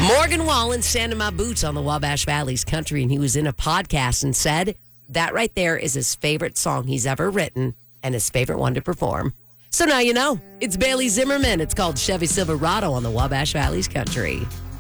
Morgan Wallen sanding my boots on the Wabash Valley's country, and he was in a podcast and said that right there is his favorite song he's ever written and his favorite one to perform. So now you know. It's Bailey Zimmerman. It's called Chevy Silverado on the Wabash Valley's country.